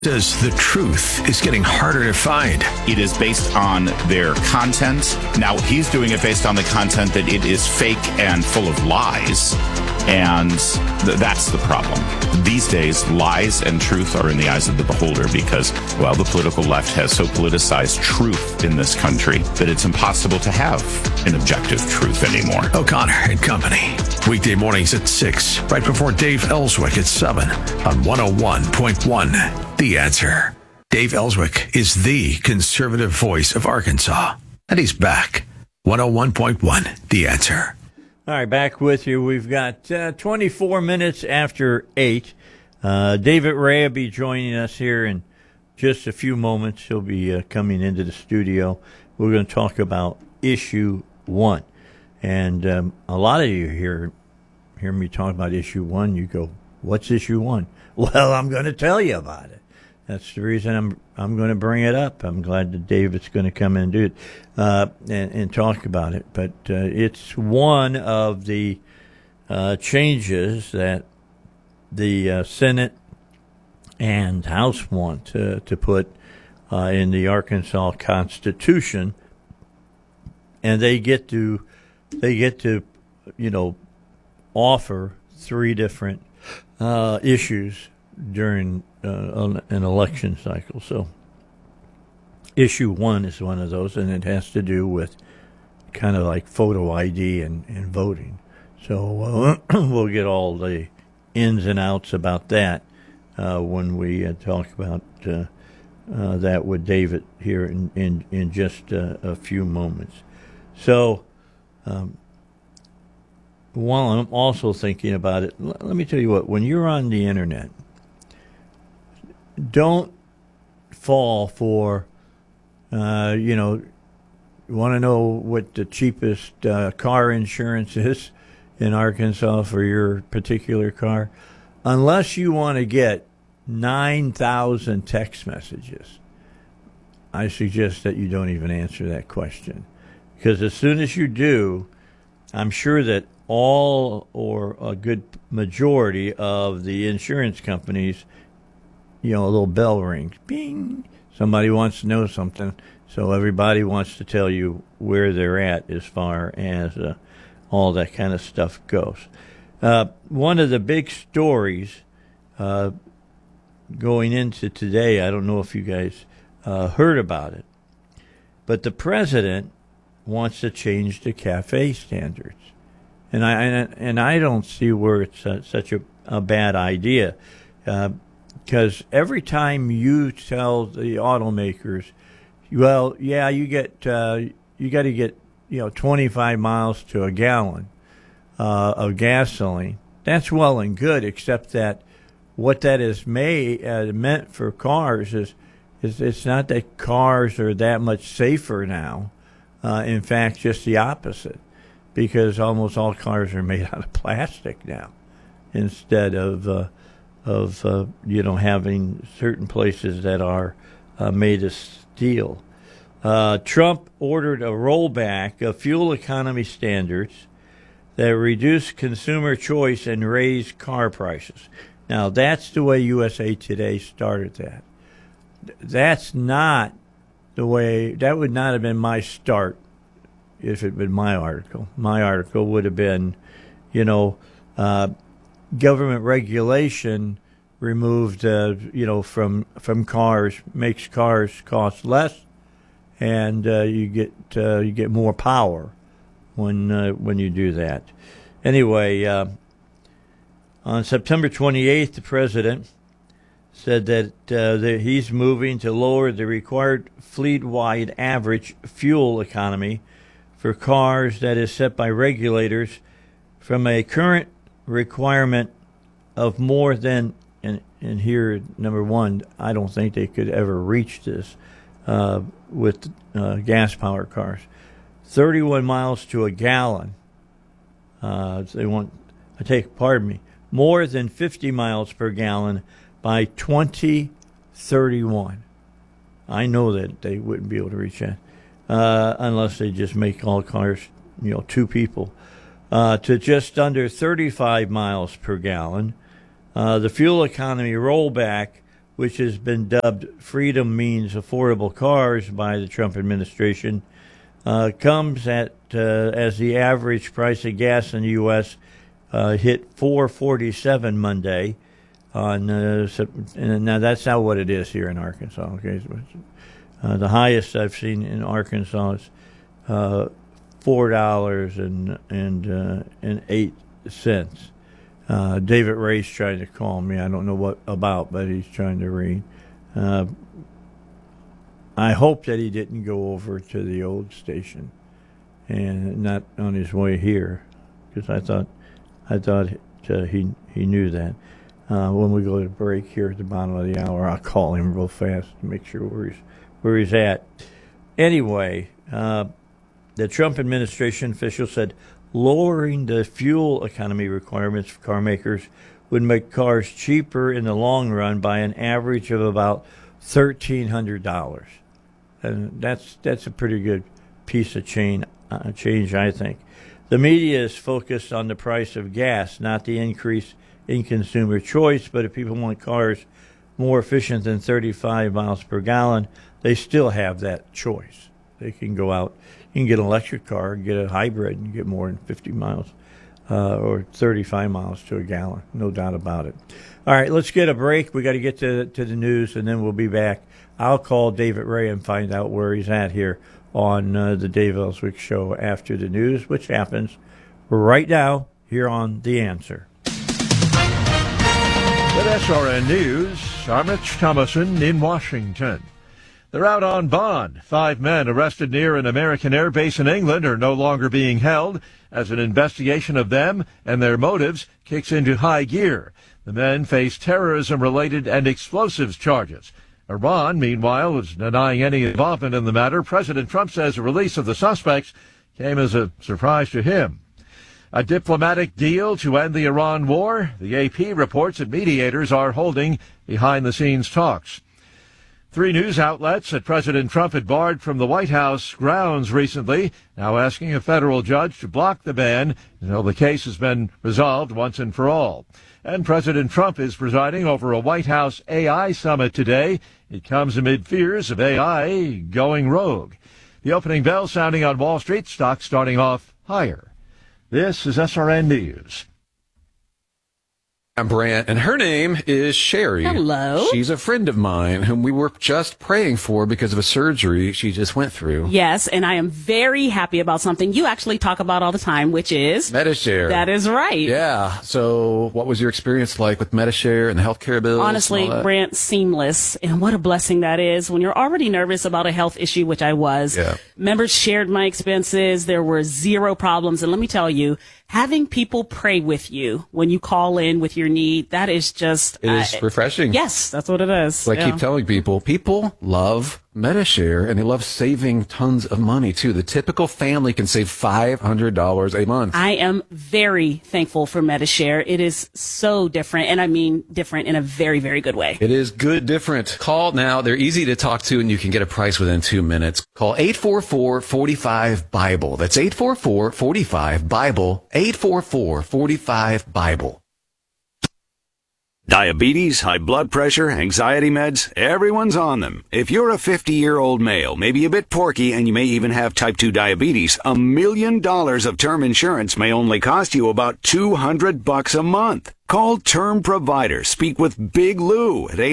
Says the truth is getting harder to find. It is based on their content. Now, he's doing it based on the content that it is fake and full of lies. And that's the problem. These days, lies and truth are in the eyes of the beholder because, well, the political left has so politicized truth in this country that it's impossible to have an objective truth anymore. O'Connor and Company. Weekday mornings at 6, right before Dave Ellswick at 7 on 101.1. The Answer. Dave Ellswick is the conservative voice of Arkansas. And he's back. 101.1. The Answer. All right, back with you. We've got 24 minutes after 8. David Ray will be joining us here in just a few moments. He'll be coming into the studio. We're going to talk about Issue 1. And a lot of you hear me talk about Issue 1. You go, what's Issue 1? Well, I'm going to tell you about it. That's the reason I'm going to bring it up. I'm glad that David's going to come in and do it and talk about it. But it's one of the changes that the Senate and House want to put in the Arkansas Constitution, and they get to offer 3 different issues during an election cycle. So Issue 1 is one of those, and it has to do with kind of like photo ID and voting. So we'll get all the ins and outs about that when we talk about that with David here in just a few moments. So while I'm also thinking about it, let me tell you what, when you're on the internet, don't fall for, you want to know what the cheapest car insurance is in Arkansas for your particular car. Unless you want to get 9,000 text messages, I suggest that you don't even answer that question. Because as soon as you do, I'm sure that all or a good majority of the insurance companies, a little bell rings. Bing! Somebody wants to know something. So everybody wants to tell you where they're at as far as all that kind of stuff goes. One of the big stories going into today, I don't know if you guys heard about it, but the president wants to change the CAFE standards. And I don't see where it's such a bad idea. Because every time you tell the automakers, well, yeah, you got to get 25 miles to a gallon of gasoline. That's well and good, except that what that is meant for cars is it's not that cars are that much safer now. In fact, just the opposite, because almost all cars are made out of plastic now, instead of having certain places that are made of steel. Trump ordered a rollback of fuel economy standards that reduce consumer choice and raise car prices. Now, that's the way USA Today started that. That's not the way, that would not have been my start if it had been my article. My article would have been, government regulation removed, from cars, makes cars cost less, and you get more power when you do that. Anyway, on September 28th, the president said that he's moving to lower the required fleet-wide average fuel economy for cars that is set by regulators from a current requirement of more than, and here, number one, I don't think they could ever reach this with gas-powered cars, 31 miles to a gallon. They want, more than 50 miles per gallon by 2031. I know that they wouldn't be able to reach that unless they just make all cars, 2 people. To just under 35 miles per gallon. The fuel economy rollback which has been dubbed Freedom Means Affordable Cars by the Trump administration, comes at as the average price of gas in the U.S. Hit $4.47 Monday. And now that's not what it is here in Arkansas. Okay, the highest I've seen in Arkansas is $4.08. David Ray's trying to call me. I don't know what about, but he's trying to read. I hope that he didn't go over to the old station and not on his way here, because I thought he knew that. When we go to break here at the bottom of the hour, I'll call him real fast to make sure where he's at. Anyway, the Trump administration official said lowering the fuel economy requirements for car makers would make cars cheaper in the long run by an average of about $1,300, and that's a pretty good piece of change, I think. The media is focused on the price of gas, not the increase in consumer choice. But if people want cars more efficient than 35 miles per gallon, they still have that choice. They can go out, you can get an electric car, get a hybrid, and get more than 50 miles or 35 miles to a gallon, no doubt about it. All right, let's get a break. We got to get to the news, and then we'll be back. I'll call David Ray and find out where he's at here on the Dave Ellswick Show after the news, which happens right now here on The Answer. With SRN News, I'm Rich Thomason in Washington. They're out on bond. 5 men arrested near an American air base in England are no longer being held as an investigation of them and their motives kicks into high gear. The men face terrorism-related and explosives charges. Iran, meanwhile, is denying any involvement in the matter. President Trump says the release of the suspects came as a surprise to him. A diplomatic deal to end the Iran war. The AP reports that mediators are holding behind-the-scenes talks. 3 news outlets that President Trump had barred from the White House grounds recently, now asking a federal judge to block the ban until the case has been resolved once and for all. And President Trump is presiding over a White House AI summit today. It comes amid fears of AI going rogue. The opening bell sounding on Wall Street, stocks starting off higher. This is SRN News. I'm Brant, and her name is Sherry. Hello. She's a friend of mine whom we were just praying for because of a surgery she just went through. Yes, and I am very happy about something you actually talk about all the time, which is Medi-Share. That is right. Yeah. So what was your experience like with Medi-Share and the healthcare bills? Honestly, Brant, seamless. And what a blessing that is when you're already nervous about a health issue, which I was. Yeah. Members shared my expenses. There were 0 problems. And let me tell you, having people pray with you when you call in with your need, that is just... It is refreshing. Yes, that's what it is. So I keep telling people love Medi-Share, and they love saving tons of money, too. The typical family can save $500 a month. I am very thankful for Medi-Share. It is so different, and I mean different in a very, very good way. It is good different. Call now. They're easy to talk to, and you can get a price within 2 minutes. Call 844-45-BIBLE. That's 844-45-BIBLE. 844-45-BIBLE. Diabetes, high blood pressure, anxiety meds, everyone's on them. If you're a 50-year-old male, maybe a bit porky, and you may even have type 2 diabetes, $1 million of term insurance may only cost you about $200 a month. Call Term Provider. Speak with Big Lou at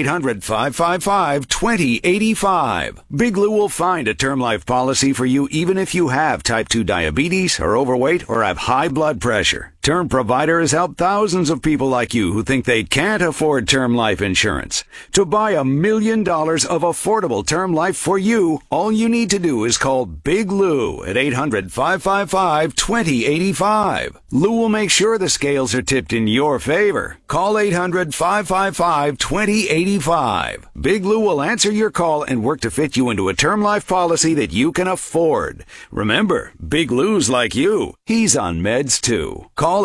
800-555-2085. Big Lou will find a term life policy for you even if you have type 2 diabetes, are overweight, or have high blood pressure. Term Provider has helped thousands of people like you who think they can't afford term life insurance. To buy $1 million of affordable term life for you, all you need to do is call Big Lou at 800-555-2085. Lou will make sure the scales are tipped in your favor. Call 800-555-2085. Big Lou will answer your call and work to fit you into a term life policy that you can afford. Remember, Big Lou's like you. He's on meds too. Call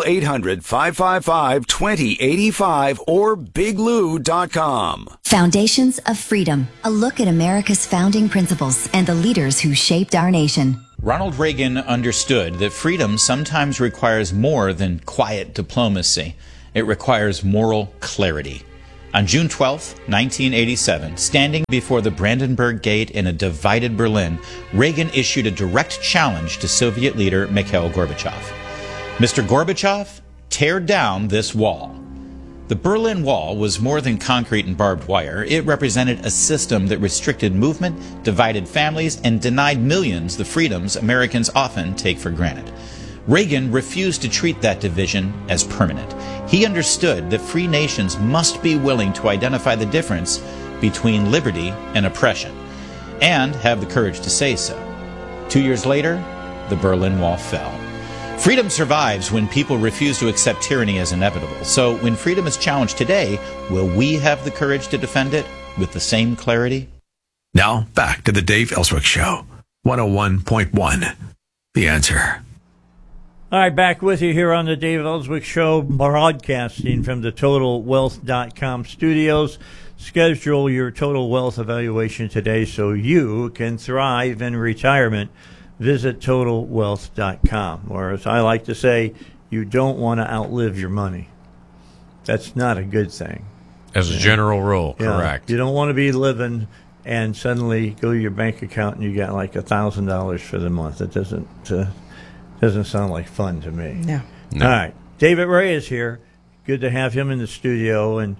800-555-2085 or biglou.com. Foundations of Freedom, a look at America's founding principles and the leaders who shaped our nation. Ronald Reagan understood that freedom sometimes requires more than quiet diplomacy. It requires moral clarity. On June 12, 1987, standing before the Brandenburg Gate in a divided Berlin, Reagan issued a direct challenge to Soviet leader Mikhail Gorbachev. Mr. Gorbachev, tear down this wall. The Berlin Wall was more than concrete and barbed wire. It represented a system that restricted movement, divided families, and denied millions the freedoms Americans often take for granted. Reagan refused to treat that division as permanent. He understood that free nations must be willing to identify the difference between liberty and oppression, and have the courage to say so. 2 years later, the Berlin Wall fell. Freedom survives when people refuse to accept tyranny as inevitable. So when freedom is challenged today, will we have the courage to defend it with the same clarity? Now, back to the Dave Ellswick Show, 101.1. The Answer. All right, back with you here on the Dave Ellswick Show, broadcasting from the TotalWealth.com studios. Schedule your total wealth evaluation today so you can thrive in retirement. Visit TotalWealth.com, or as I like to say, you don't want to outlive your money. That's not a good thing. As a general rule, correct. You don't want to be living and suddenly go to your bank account and you got like $1,000 for the month. It doesn't sound like fun to me. No. All right. David Ray is here. Good to have him in the studio. And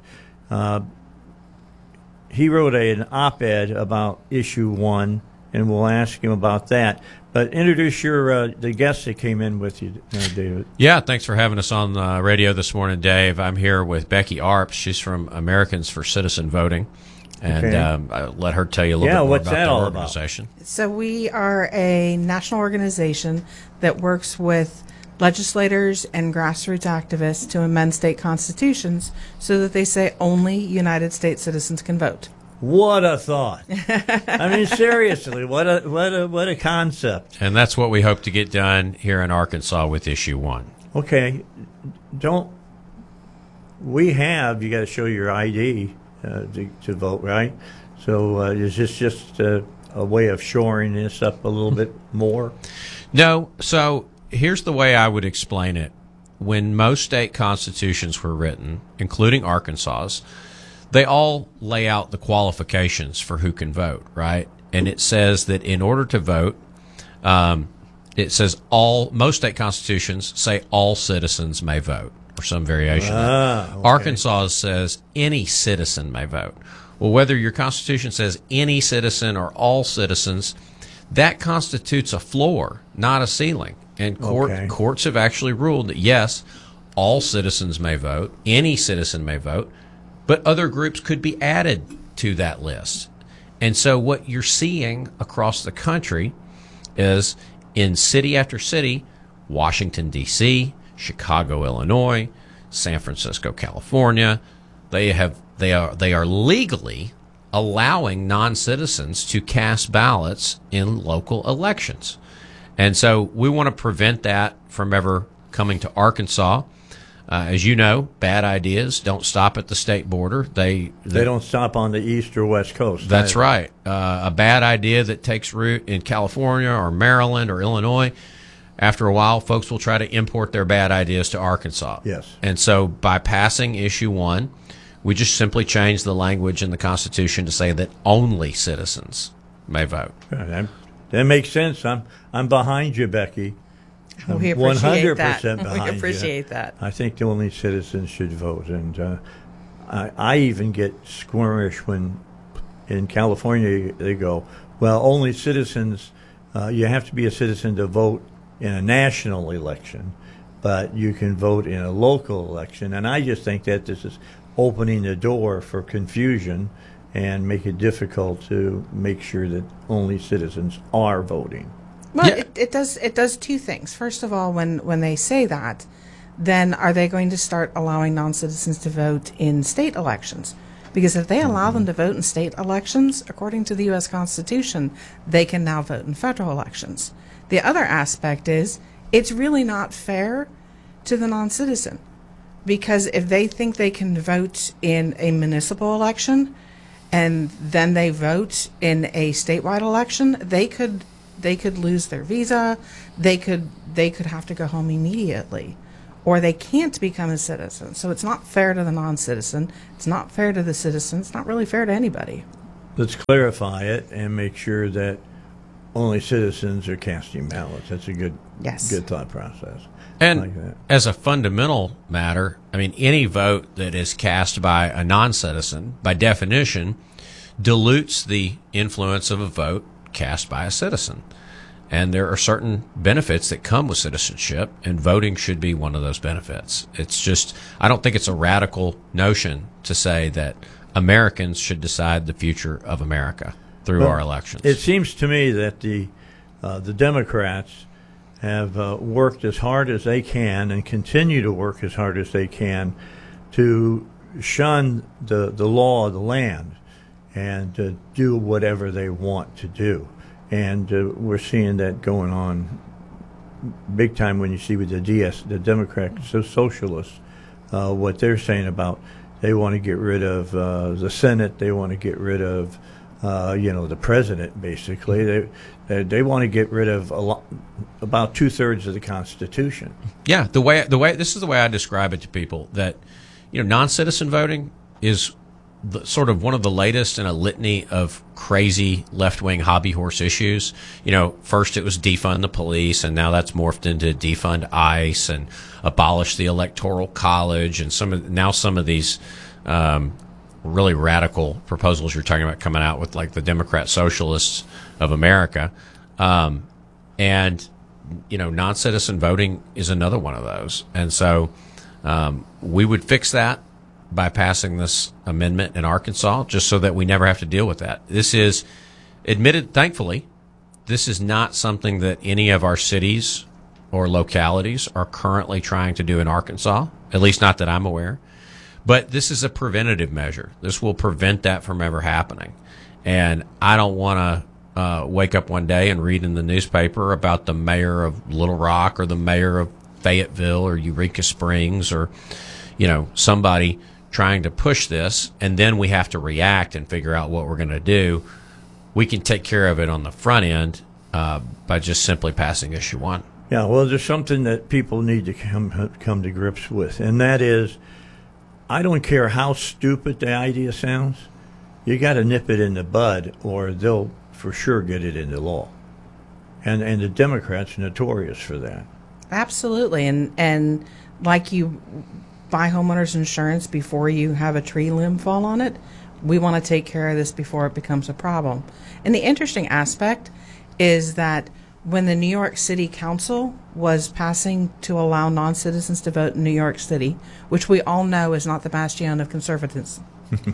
he wrote an op-ed about Issue 1, and we'll ask him about that. But introduce the guests that came in with you, David. Yeah, thanks for having us on the radio this morning, Dave. I'm here with Becky Arps. She's from Americans for Citizen Voting. And I'll let her tell you a little bit more about the organization. So we are a national organization that works with legislators and grassroots activists to amend state constitutions so that they say only United States citizens can vote. What a thought! I mean, seriously, what a concept. And that's what we hope to get done here in Arkansas with Issue 1. Okay, you got to show your ID to vote, right? So is this just a way of shoring this up a little bit more? No. So here's the way I would explain it. When most state constitutions were written, including Arkansas's, they all lay out the qualifications for who can vote, right? And it says that in order to vote, it says most state constitutions say all citizens may vote, or some variation of that. Okay. Arkansas says any citizen may vote. Well, whether your constitution says any citizen or all citizens, that constitutes a floor, not a ceiling. And courts have actually ruled that, yes, all citizens may vote, any citizen may vote, but other groups could be added to that list. And so what you're seeing across the country is in city after city, Washington, D.C., Chicago, Illinois, San Francisco, California, they are legally allowing non-citizens to cast ballots in local elections. And so we want to prevent that from ever coming to Arkansas. As you know, bad ideas don't stop at the state border. They don't stop on the east or west coast. That's right. A bad idea that takes root in California or Maryland or Illinois, after a while, folks will try to import their bad ideas to Arkansas. Yes. And so by passing Issue 1, we just simply change the language in the Constitution to say that only citizens may vote. That makes sense. I'm behind you, Becky. We appreciate 100% that. behind We appreciate you. that. I think the only citizens should vote. And I even get squirmish when in California they go, well, only citizens, you have to be a citizen to vote in a national election, but you can vote in a local election. And I just think that this is opening the door for confusion and make it difficult to make sure that only citizens are voting. Well, yeah. It does two things. First of all, when they say that, then are they going to start allowing non-citizens to vote in state elections? Because if they allow them to vote in state elections, according to the U.S. Constitution, they can now vote in federal elections. The other aspect is it's really not fair to the non-citizen, because if they think they can vote in a municipal election and then they vote in a statewide election, they could lose their visa. They could have to go home immediately. or they can't become a citizen. So it's not fair to the non-citizen. It's not fair to the citizen. It's not really fair to anybody. Let's clarify it and make sure that only citizens are casting ballots. That's a good thought process. And like that. As a fundamental matter, I mean, any vote that is cast by a non-citizen, by definition, dilutes the influence of a vote cast by a citizen. And there are certain benefits that come with citizenship, and voting should be one of those benefits. It's just, I don't think it's a radical notion to say that Americans should decide the future of America through our elections. It seems to me that the Democrats have worked as hard as they can and continue to work as hard as they can to shun the law of the land and to do whatever they want to do. And we're seeing that going on big time when you see with the Democrats, the socialists, what they're saying about they want to get rid of the Senate, they want to get rid of the president. Basically, they want to get rid of about 2/3 of the Constitution. Yeah, the way this is the way I describe it to people, that non-citizen voting is sort of one of the latest in a litany of crazy left-wing hobby horse issues. First it was defund the police, and now that's morphed into defund ICE and abolish the Electoral College, and some of these really radical proposals you're talking about coming out with, like the Democrat Socialists of America. And non-citizen voting is another one of those. And so we would fix that by passing this amendment in Arkansas, just so that we never have to deal with that. This is thankfully, this is not something that any of our cities or localities are currently trying to do in Arkansas, at least not that I'm aware. But this is a preventative measure. This will prevent that from ever happening. And I don't want to wake up one day and read in the newspaper about the mayor of Little Rock or the mayor of Fayetteville or Eureka Springs or, somebody trying to push this, and then we have to react and figure out what we're going to do. We can take care of it on the front end by just simply passing issue 1. Yeah, well, there's something that people need to come to grips with, and that is, I don't care how stupid the idea sounds, you got to nip it in the bud, or they'll for sure get it into law. And the Democrats are notorious for that. Absolutely, and like you buy homeowners insurance before you have a tree limb fall on it, we want to take care of this before it becomes a problem. And the interesting aspect is that when the New York City Council was passing to allow non-citizens to vote in New York City, which we all know is not the bastion of conservatism,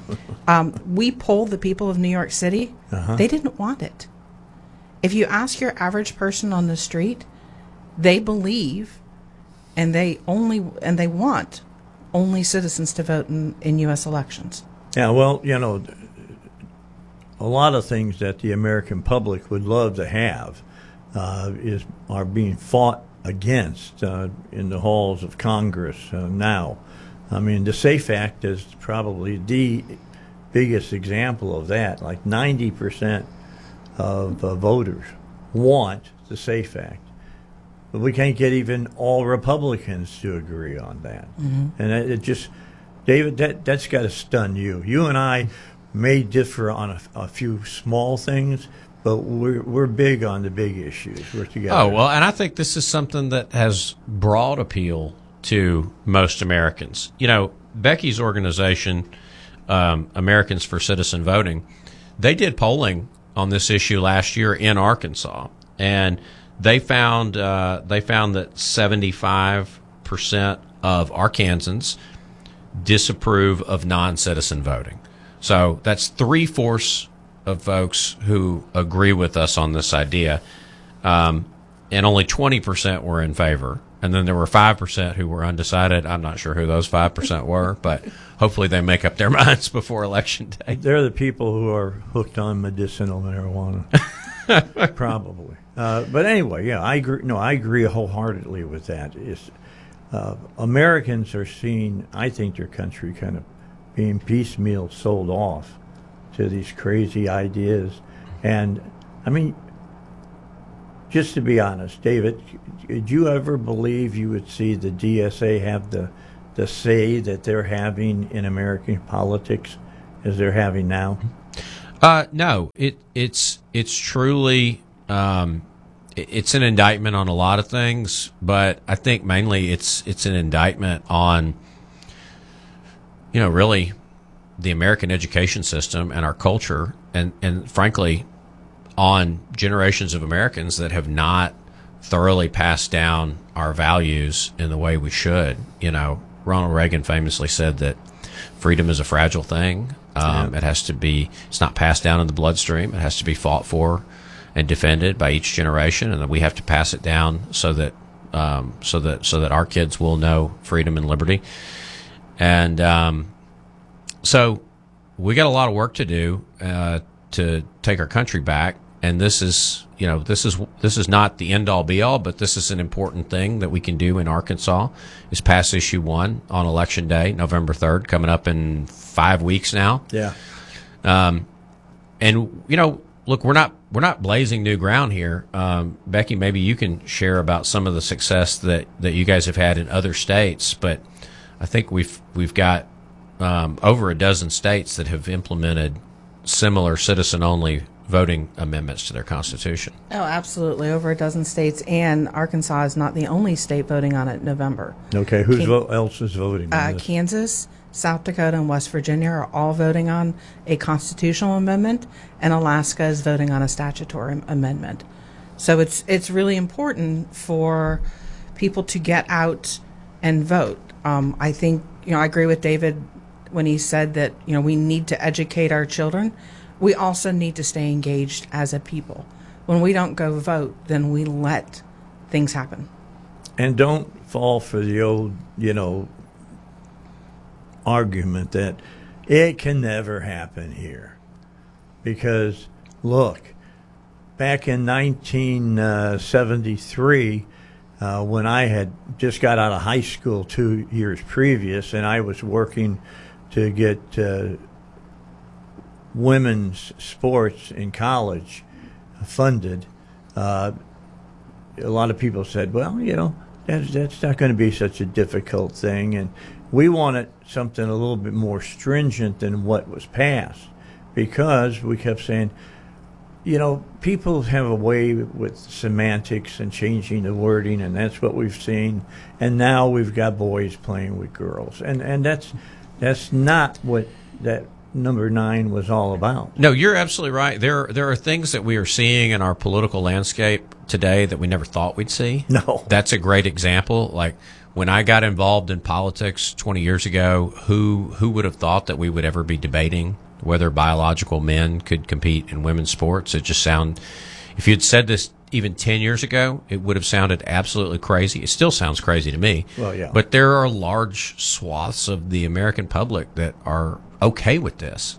we polled the people of New York City. They didn't want it. If you ask your average person on the street, they believe and they want only citizens to vote in U.S. elections. Yeah, well, a lot of things that the American public would love to have are being fought against in the halls of Congress now. I mean, the SAFE Act is probably the biggest example of that. Like 90% of voters want the SAFE Act. But we can't get even all Republicans to agree on that. Mm-hmm. And it just, David, that's got to stun you. You and I may differ on a few small things, but we're big on the big issues. We're together. Oh, well, and I think this is something that has broad appeal to most Americans. Becky's organization, Americans for Citizen Voting, they did polling on this issue last year in Arkansas, and they found that 75% of Arkansans disapprove of non-citizen voting. So that's 3/4 of folks who agree with us on this idea, and only 20% were in favor. And then there were 5% who were undecided. I'm not sure who those 5% were, but hopefully they make up their minds before Election Day. They're the people who are hooked on medicinal marijuana, probably. But anyway, yeah, I agree. No, I agree wholeheartedly with that. Americans are seeing, I think, their country kind of being piecemeal sold off to these crazy ideas. And, I mean, just to be honest, David, did you ever believe you would see the DSA have the say that they're having in American politics as they're having now? No, it's truly it's an indictment on a lot of things, but I think mainly it's an indictment on, really the American education system and our culture, and frankly, on generations of Americans that have not thoroughly passed down our values in the way we should. Ronald Reagan famously said that freedom is a fragile thing. It has to be, it's not passed down in the bloodstream. It has to be fought for and defended by each generation, and that we have to pass it down so that our kids will know freedom and liberty. And so we got a lot of work to do to take our country back. And this is not the end all be all, but this is an important thing that we can do in Arkansas, is pass issue 1 on Election Day, November 3rd, coming up in 5 weeks now. Yeah. And look, we're not blazing new ground here. Becky, maybe you can share about some of the success that you guys have had in other states, but I think we've got over a dozen states that have implemented similar citizen-only voting amendments to their constitution. Oh, absolutely. Over a dozen states, and Arkansas is not the only state voting on it in November. Okay, else is voting on this? Kansas, South Dakota, and West Virginia are all voting on a constitutional amendment, and Alaska is voting on a statutory amendment. So it's really important for people to get out and vote. I think, I agree with David when he said that, we need to educate our children. We also need to stay engaged as a people. When we don't go vote, then we let things happen. And don't fall for the old, argument that it can never happen here. Because, look, back in 1973, when I had just got out of high school 2 years previous, and I was working to get women's sports in college funded, a lot of people said, well, that's not going to be such a difficult thing, and we wanted something a little bit more stringent than what was passed, because we kept saying, people have a way with semantics and changing the wording, and that's what we've seen, and now we've got boys playing with girls, and that's not what that number 9 was all about. No, you're absolutely right. There are things that we are seeing in our political landscape today that we never thought we'd see. No. That's a great example. Like, when I got involved in politics 20 years ago, who would have thought that we would ever be debating whether biological men could compete in women's sports? It just if you'd said this even 10 years ago, it would have sounded absolutely crazy. It still sounds crazy to me. Well, yeah. But there are large swaths of the American public that are okay with this.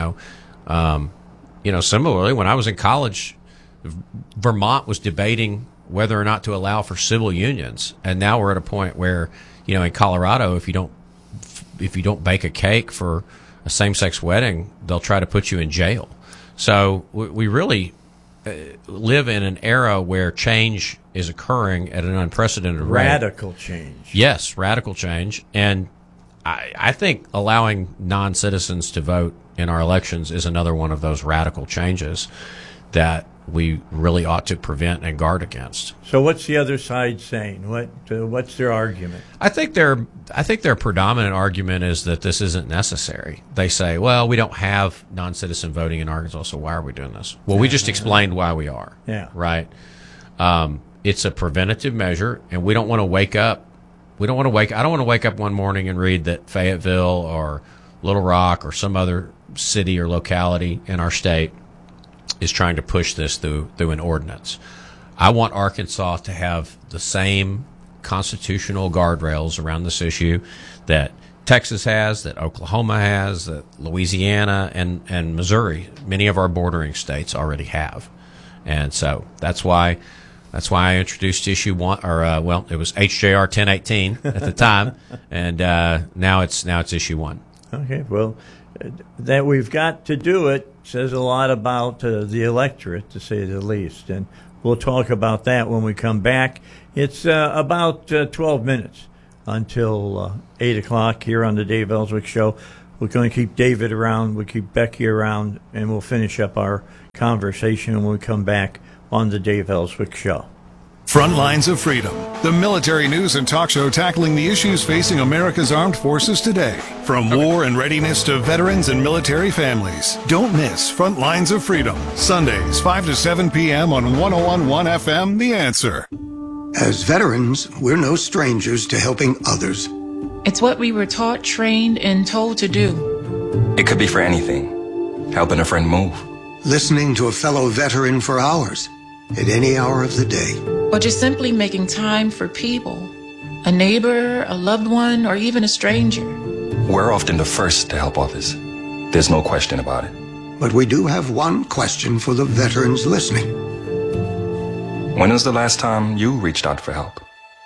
Similarly, when I was in college, Vermont was debating whether or not to allow for civil unions, and now we're at a point where, in Colorado, if you don't bake a cake for a same-sex wedding, they'll try to put you in jail. So we really live in an era where change is occurring at an unprecedented rate. Radical change. Yes, radical change. And I think allowing non-citizens to vote in our elections is another one of those radical changes that we really ought to prevent and guard against. So what's the other side saying? What's their argument? I think their predominant argument is that this isn't necessary. They say, well, we don't have non-citizen voting in Arkansas, so why are we doing this? Well, we just explained why we are. Yeah. Right? It's a preventative measure, and we don't want to wake up. I don't want to wake up one morning and read that Fayetteville or Little Rock or some other city or locality in our state is trying to push this through an ordinance. I want Arkansas to have the same constitutional guardrails around this issue that Texas has, that Oklahoma has, that Louisiana and Missouri, many of our bordering states already have. And so that's why I introduced issue 1, it was HJR 1018 at the time, and now it's issue 1. Okay, well, that we've got to do it says a lot about the electorate, to say the least. And we'll talk about that when we come back. It's about 12 minutes until 8 o'clock here on the Dave Ellswick Show. We're going to keep David around, we'll keep Becky around, and we'll finish up our conversation when we come back on the Dave Ellswick Show. Front Lines of Freedom, the military news and talk show tackling the issues facing America's armed forces today. From war and readiness to veterans and military families. Don't miss Front Lines of Freedom, Sundays, 5 to 7 p.m. on 101.1 FM, The Answer. As veterans, we're no strangers to helping others. It's what we were taught, trained, and told to do. It could be for anything. Helping a friend move. Listening to a fellow veteran for hours, at any hour of the day. Or just simply making time for people. A neighbor, a loved one, or even a stranger. We're often the first to help others. There's no question about it. But we do have one question for the veterans listening. When was the last time you reached out for help?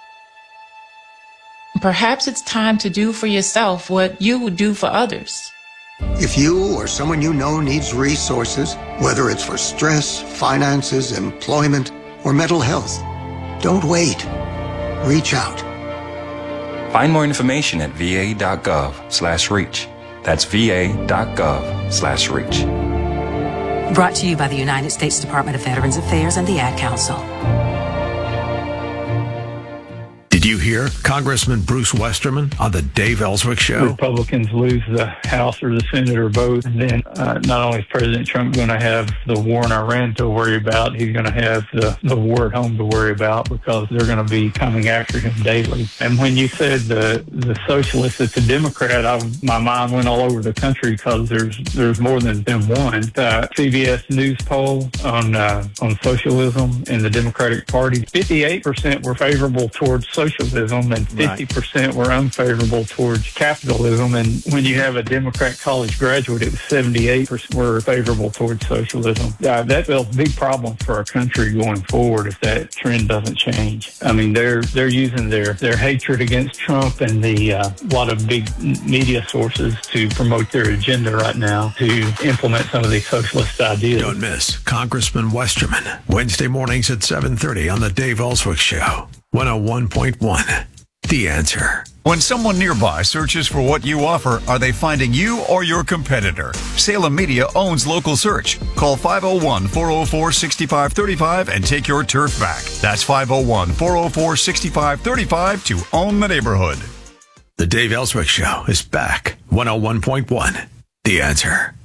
Perhaps it's time to do for yourself what you would do for others. If you or someone you know needs resources, whether it's for stress, finances, employment, or mental health, don't wait. Reach out. Find more information at va.gov/reach. That's va.gov/reach. Brought to you by the United States Department of Veterans Affairs and the Ad Council. Did you hear Congressman Bruce Westerman on the Dave Ellswick Show? Republicans lose the House or the Senate or both, and then not only is President Trump going to have the war in Iran to worry about, he's going to have the war at home to worry about, because they're going to be coming after him daily. And when you said the socialist that's a Democrat, my mind went all over the country, because there's more than one. CBS News poll on socialism in the Democratic Party, 58% were favorable towards socialism and 50% were unfavorable towards capitalism. And when you have a Democrat college graduate, it was 78% were favorable towards socialism. That's a big problem for our country going forward if that trend doesn't change. I mean, they're using their hatred against Trump and the lot of big media sources to promote their agenda right now to implement some of these socialist ideas. Don't miss Congressman Westerman, Wednesday mornings at 7:30 on the Dave Ellswick Show. 101.1, The Answer. When someone nearby searches for what you offer, are they finding you or your competitor? Salem Media owns local search. Call 501-404-6535 and take your turf back. That's 501-404-6535 to own the neighborhood. The Dave Ellswick Show is back. 101.1, The Answer.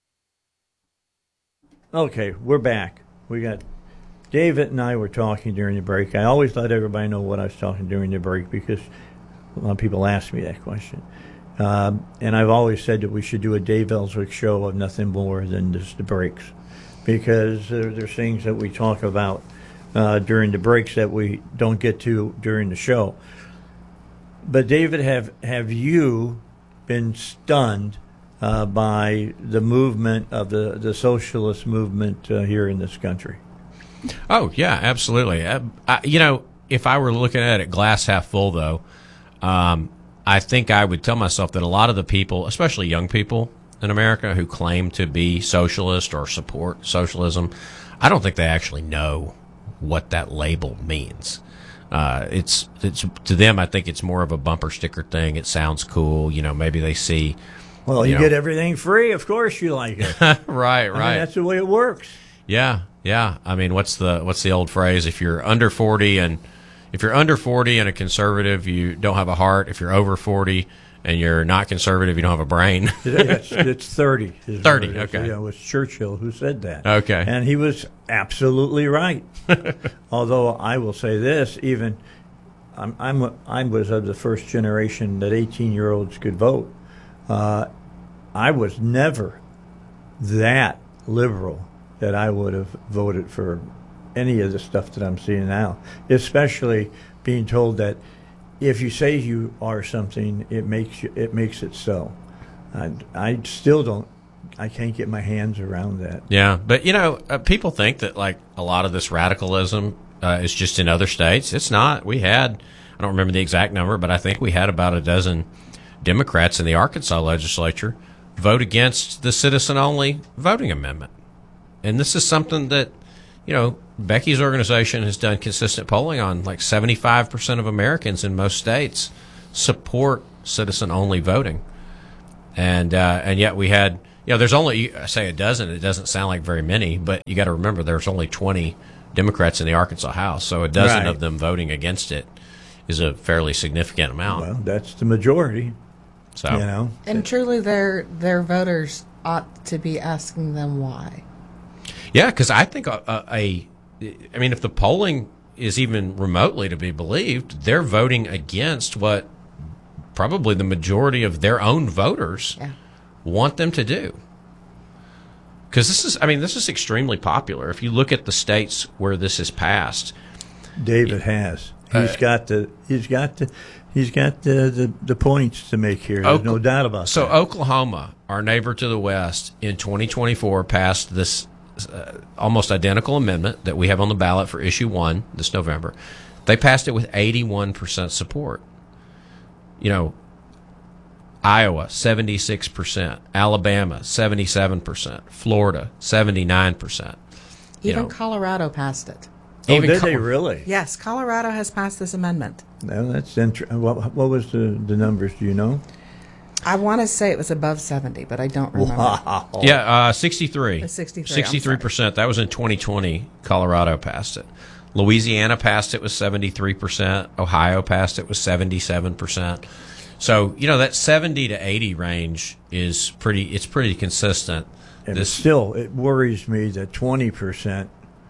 Okay, we're back. We got David and I were talking during the break. I always let everybody know what I was talking during the break, because a lot of people ask me that question. And I've always said that we should do a Dave Ellswick Show of nothing more than just the breaks, because there's things that we talk about during the breaks that we don't get to during the show. But David, have you been stunned by the movement of the socialist movement here in this country? Oh, yeah, absolutely. If I were looking at it glass half full, though, I think I would tell myself that a lot of the people, especially young people in America who claim to be socialist or support socialism, I don't think they actually know what that label means. It's to them, I think it's more of a bumper sticker thing. It sounds cool. Maybe they see. Well, you get everything free. Of course you like it. Right. I mean, that's the way it works. Yeah. I mean, what's the old phrase? If you're under 40 and a conservative, you don't have a heart. If you're over 40 and you're not conservative, you don't have a brain. It's 30. 30. Okay. It was Churchill who said that. Okay. And he was absolutely right. Although I will say this, even I was of the first generation that 18-year-olds could vote. I was never that liberal that I would have voted for any of the stuff that I'm seeing now, especially being told that if you say you are something, it makes it so. I still don't. I can't get my hands around that. Yeah, but people think that like a lot of this radicalism is just in other states. It's not. I don't remember the exact number, but I think we had about a dozen Democrats in the Arkansas legislature vote against the citizen-only voting amendment. And this is something that, Becky's organization has done consistent polling on like 75% of Americans in most states support citizen-only voting, and yet we had, there's only, I say a dozen. It doesn't sound like very many, but you got to remember there's only 20 Democrats in the Arkansas House, so a dozen of them voting against it is a fairly significant amount. Well, that's the majority. So and truly, their voters ought to be asking them why. Yeah, because I think if the polling is even remotely to be believed, they're voting against what probably the majority of their own voters want them to do. Because this is extremely popular. If you look at the states where this is passed, David has. He's got the points to make here. There's no doubt about that. So Oklahoma, our neighbor to the west, in 2024 passed this almost identical amendment that we have on the ballot for issue 1 this November. They passed it with 81% support. Iowa, 76%, Alabama, 77%, Florida, 79%. Even Colorado passed it. Did they really? Yes, Colorado has passed this amendment. No, that's interesting. What was the numbers? Do you know? I want to say it was above 70, but I don't remember. Wow. Yeah, 63. 63%. That was in 2020. Colorado passed it. Louisiana passed it with 73%. Ohio passed it with 77%. So, that 70 to 80 range is pretty consistent. And it worries me that 20%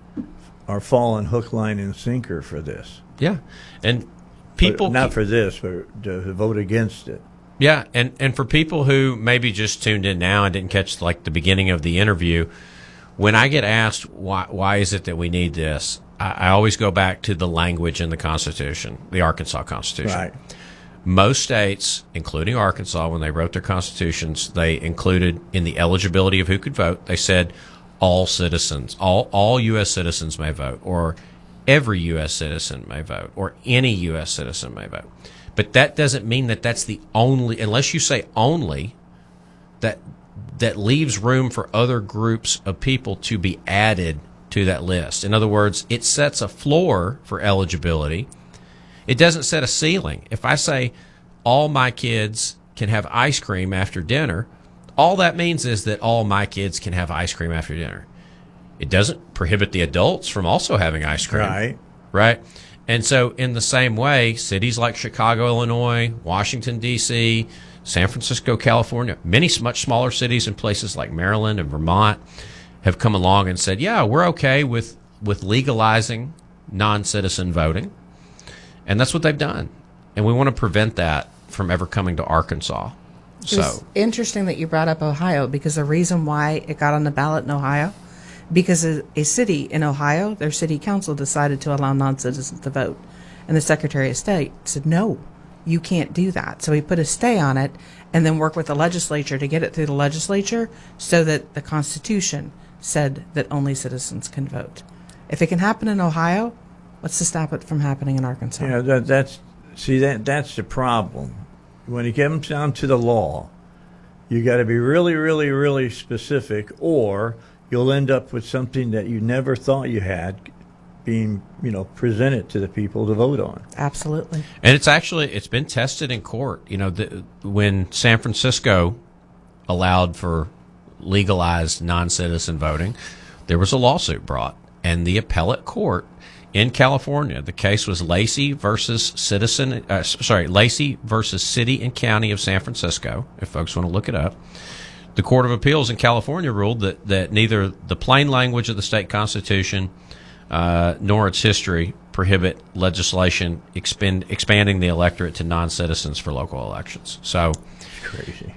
are falling hook, line, and sinker for this. Yeah. And people... But not for this, but to vote against it. Yeah, and for people who maybe just tuned in now and didn't catch the beginning of the interview, when I get asked why is it that we need this, I always go back to the language in the Constitution, the Arkansas Constitution. Right. Most states, including Arkansas, when they wrote their constitutions, they included in the eligibility of who could vote, they said all citizens, all U.S. citizens may vote, or every U.S. citizen may vote, or any U.S. citizen may vote. But that doesn't mean that that's the only, unless you say only, that leaves room for other groups of people to be added to that list. In other words, it sets a floor for eligibility. It doesn't set a ceiling. If I say all my kids can have ice cream after dinner, all that means is that all my kids can have ice cream after dinner. It doesn't prohibit the adults from also having ice cream. Right? And so in the same way, cities like Chicago, Illinois, Washington, D.C., San Francisco, California, many much smaller cities in places like Maryland and Vermont have come along and said, yeah, we're okay with legalizing non-citizen voting. And that's what they've done. And we want to prevent that from ever coming to Arkansas. It's interesting that you brought up Ohio, because the reason why it got on the ballot in Ohio, because a city in Ohio, their city council decided to allow non-citizens to vote. And the Secretary of State said, no, you can't do that. So he put a stay on it and then worked with the legislature to get it through the legislature so that the Constitution said that only citizens can vote. If it can happen in Ohio, what's to stop it from happening in Arkansas? Yeah, that's the problem. When it comes down to the law, you got to be really, really, really specific, or you'll end up with something that you never thought you had being, presented to the people to vote on. Absolutely. And it's been tested in court. When San Francisco allowed for legalized non-citizen voting, there was a lawsuit brought, and the appellate court in California, the case was Lacey versus Lacey versus City and County of San Francisco, if folks want to look it up. The Court of Appeals in California ruled that neither the plain language of the state constitution nor its history prohibit legislation expanding the electorate to non-citizens for local elections. So, crazy.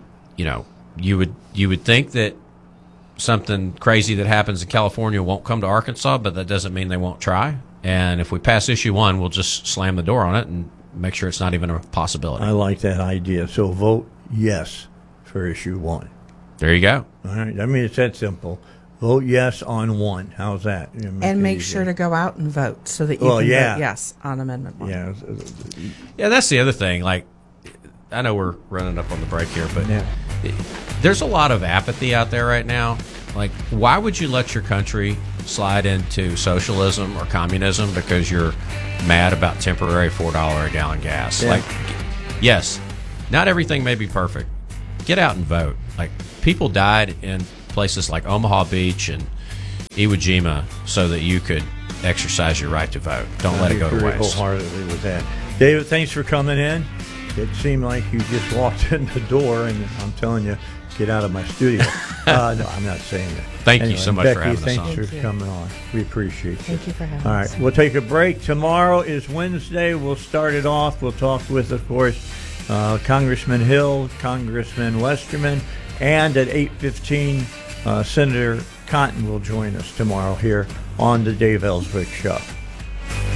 You would think that something crazy that happens in California won't come to Arkansas, but that doesn't mean they won't try. And if we pass issue 1, we'll just slam the door on it and make sure it's not even a possibility. I like that idea. So vote yes for issue 1. There you go. All right. It's that simple. Vote yes on 1. How's that? And make sure to go out and vote so that you can vote yes on Amendment 1. Yeah, that's the other thing. I know we're running up on the break here, but there's a lot of apathy out there right now. Like, why would you let your country slide into socialism or communism because you're mad about temporary $4 a gallon gas? Yeah. Like, yes, not everything may be perfect. Get out and vote. Like, people died in places like Omaha Beach and Iwo Jima so that you could exercise your right to vote. Don't let it go to waste. Wholeheartedly with that. David, thanks for coming in. It seemed like you just walked in the door, and I'm telling you, get out of my studio. No, I'm not saying that. Thank you so much Becky, for having us on. thanks for coming on. We appreciate you. Thank you for having us. All right, we'll take a break. Tomorrow is Wednesday. We'll start it off. We'll talk with, of course, Congressman Hill, Congressman Westerman, and at 8:15, Senator Cotton will join us tomorrow here on the Dave Ellswick Show.